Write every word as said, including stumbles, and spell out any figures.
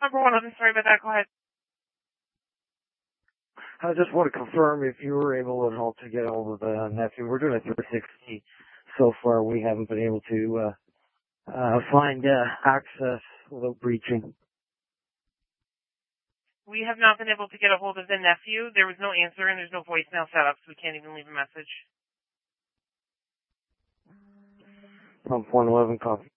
Number one, I'm sorry about that. Go ahead. I just want to confirm if you were able at all to get hold of the nephew. We're doing a three sixty. So far, we haven't been able to uh, uh, find uh, access without breaching. We have not been able to get a hold of the nephew. There was no answer, and there's no voicemail set up, so we can't even leave a message. Pump one eleven, copy.